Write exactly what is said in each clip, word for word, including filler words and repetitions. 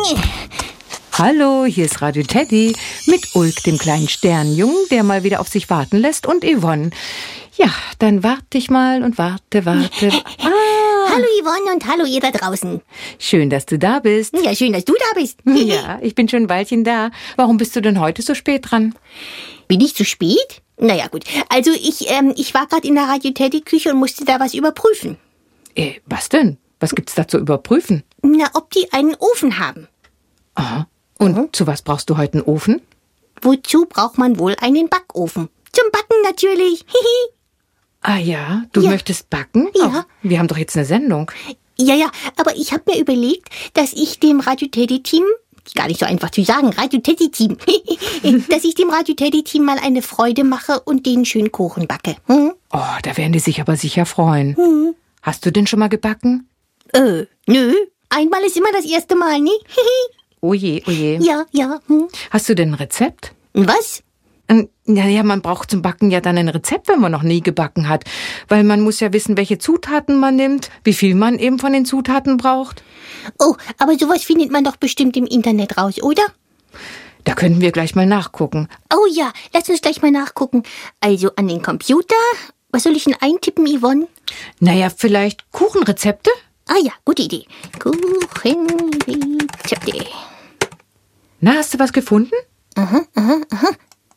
Hallo, hier ist Radio Teddy mit Ulk, dem kleinen Sternjungen, der mal wieder auf sich warten lässt, und Yvonne. Ja, dann warte ich mal und warte, warte. Ah. Hallo Yvonne und hallo ihr da draußen. Schön, dass du da bist. Ja, schön, dass du da bist. Ja, ich bin schon ein Weilchen da. Warum bist du denn heute so spät dran? Bin ich zu spät? Naja, gut. Also ich, ähm, ich war gerade in der Radio Teddy Küche und musste da was überprüfen. Äh, was denn? Was gibt's da zu überprüfen? Na, ob die einen Ofen haben. Aha. Und mhm. zu was brauchst du heute einen Ofen? Wozu braucht man wohl einen Backofen? Zum Backen natürlich. Ah ja, du ja. möchtest backen? Ja. Oh, wir haben doch jetzt eine Sendung. Ja, ja, aber ich habe mir überlegt, dass ich dem Radio Teddy Team, gar nicht so einfach zu sagen, Radio Teddy Team, dass ich dem Radio Teddy Team mal eine Freude mache und denen schön Kuchen backe. Hm? Oh, da werden die sich aber sicher freuen. Hm. Hast du denn schon mal gebacken? Äh, nö. Einmal ist immer das erste Mal, ne? Oh je, oh je. Ja, ja. Hm. Hast du denn ein Rezept? Was? Naja, man braucht zum Backen ja dann ein Rezept, wenn man noch nie gebacken hat. Weil man muss ja wissen, welche Zutaten man nimmt, wie viel man eben von den Zutaten braucht. Oh, aber sowas findet man doch bestimmt im Internet raus, oder? Da könnten wir gleich mal nachgucken. Oh ja, lass uns gleich mal nachgucken. Also an den Computer. Was soll ich denn eintippen, Yvonne? Naja, vielleicht Kuchenrezepte? Ah ja, gute Idee. Kuchenrezepte. Na, hast du was gefunden? Aha, aha, aha.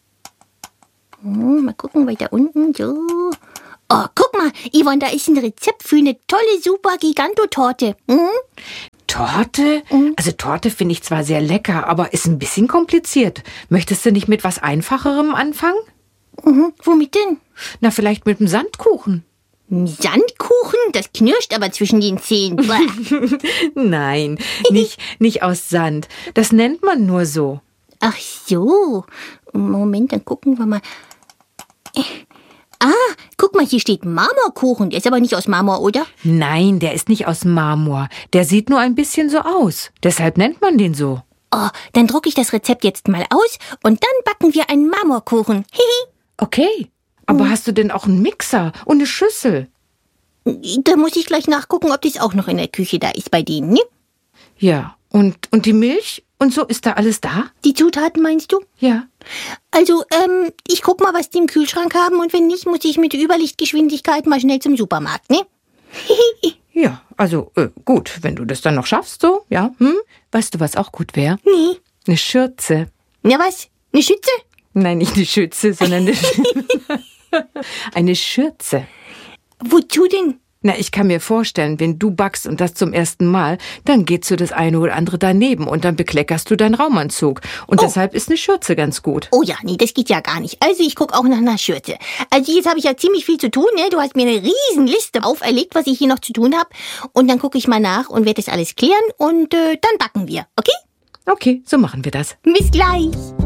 Mal gucken, weiter unten, so. Oh, guck mal, Yvonne, da ist ein Rezept für eine tolle, super Gigantotorte. Hm? Torte? Mhm. Also Torte finde ich zwar sehr lecker, aber ist ein bisschen kompliziert. Möchtest du nicht mit was Einfacherem anfangen? Mhm. Womit denn? Na, vielleicht mit einem Sandkuchen. Sandkuchen? Das knirscht aber zwischen den Zähnen. Nein, nicht, nicht aus Sand. Das nennt man nur so. Ach so. Moment, dann gucken wir mal. Ah, guck mal, hier steht Marmorkuchen. Der ist aber nicht aus Marmor, oder? Nein, der ist nicht aus Marmor. Der sieht nur ein bisschen so aus. Deshalb nennt man den so. Oh, dann drucke ich das Rezept jetzt mal aus und dann backen wir einen Marmorkuchen. Okay, aber hm. hast du denn auch einen Mixer und eine Schüssel? Da muss ich gleich nachgucken, ob das auch noch in der Küche da ist bei denen, ne? Ja, und, und die Milch? Und so, ist da alles da? Die Zutaten meinst du? Ja. Also, ähm, ich guck mal, was die im Kühlschrank haben, und wenn nicht, muss ich mit Überlichtgeschwindigkeit mal schnell zum Supermarkt, ne? Ja, also, äh, gut, wenn du das dann noch schaffst, so, ja, hm? Weißt du, was auch gut wäre? Nee. Eine Schürze. Ja, was? Eine Schütze? Nein, nicht eine Schürze, sondern eine, eine Schürze. Wozu denn? Na, ich kann mir vorstellen, wenn du backst und das zum ersten Mal, dann geht so das eine oder andere daneben und dann bekleckerst du deinen Raumanzug. Und oh. deshalb ist eine Schürze ganz gut. Oh ja, nee, das geht ja gar nicht. Also ich gucke auch nach einer Schürze. Also jetzt habe ich ja ziemlich viel zu tun, ne? Du hast mir eine riesen Liste auferlegt, was ich hier noch zu tun habe. Und dann gucke ich mal nach und werde das alles klären und äh, dann backen wir, okay? Okay, so machen wir das. Bis gleich.